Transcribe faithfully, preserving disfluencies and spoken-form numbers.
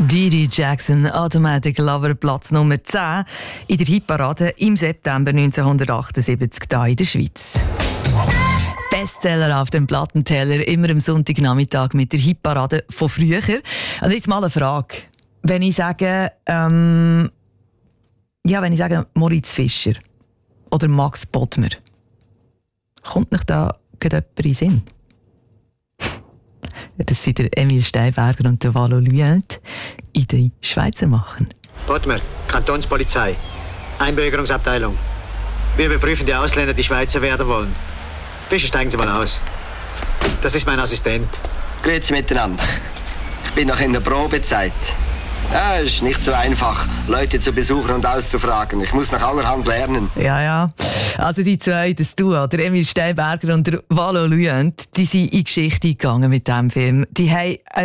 Didi Jackson, Automatic Lover, Platz Nummer zehn in der Hitparade im September neunzehnhundertachtundsiebzig hier in der Schweiz. Bestseller auf dem Plattenteller, immer am Sonntagnachmittag mit der Hitparade von früher. Und jetzt mal eine Frage. Wenn ich sage, ähm, ja, wenn ich sage Moritz Fischer oder Max Bodmer, kommt nicht da jemand in den Sinn? Das sind der Emil Steinberger und der Valo Luyent in den Schweizer machen. Bodmer, Kantonspolizei, Einbürgerungsabteilung. Wir überprüfen die Ausländer, die Schweizer werden wollen. Bitte steigen Sie mal aus. Das ist mein Assistent. Grüezi miteinander. Ich bin noch in der Probezeit. Ja, es ist nicht so einfach, Leute zu besuchen und auszufragen. Ich muss nach allerhand lernen. Ja, ja. Also die zwei, das Duo, der Emil Steinberger und der Valo Luyent, die sind in die Geschichte gegangen mit diesem Film. Die haben